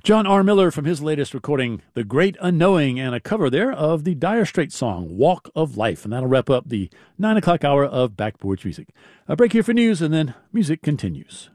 John R. Miller from his latest recording, The Great Unknowing, and a cover there of the Dire Straits song, Walk of Life. And that'll wrap up the 9 o'clock hour of Backboards Music. A break here for news, and then music continues.